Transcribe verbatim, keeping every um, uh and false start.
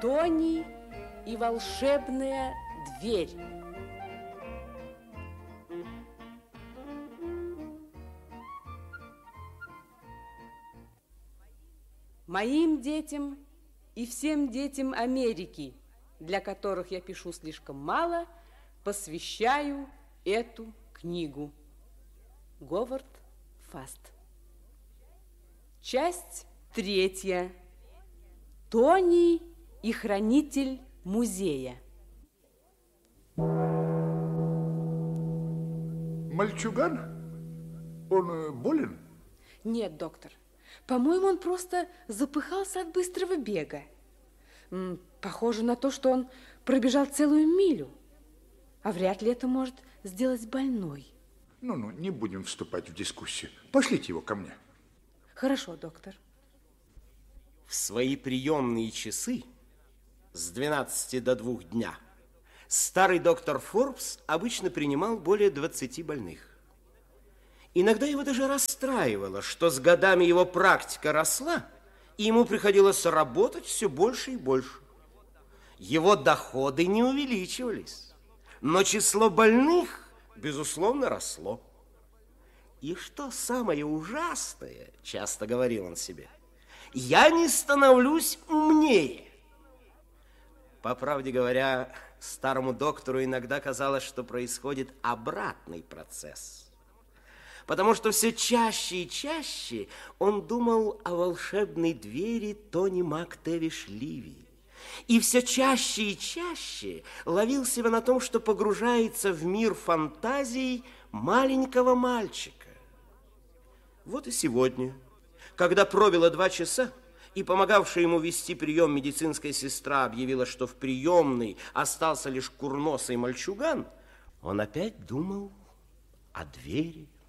Тони и волшебная дверь. Моим детям и всем детям Америки, для которых я пишу слишком мало, посвящаю эту книгу. Говард Фаст. Часть третья. Тони и хранитель музея. Мальчуган? Он болен? Нет, доктор. По-моему, он просто запыхался от быстрого бега. Похоже на то, что он пробежал целую милю. А вряд ли это может сделать больной. Ну-ну, не будем вступать в дискуссию. Пошлите его ко мне. Хорошо, доктор. В свои приемные часы с двенадцати до двух дня старый доктор Форбс обычно принимал более двадцати больных. Иногда его даже расстраивало, что с годами его практика росла, и ему приходилось работать все больше и больше. Его доходы не увеличивались, но число больных, безусловно, росло. И что самое ужасное, часто говорил он себе, я не становлюсь умнее. По правде говоря, старому доктору иногда казалось, что происходит обратный процесс. Потому что все чаще и чаще он думал о волшебной двери Тони МакТэвиш Ливи. И все чаще и чаще ловил себя на том, что погружается в мир фантазий маленького мальчика. Вот и сегодня, когда пробило два часа, и помогавшая ему вести прием медицинская сестра объявила, что в приемной остался лишь курносый мальчуган, он опять думал о двери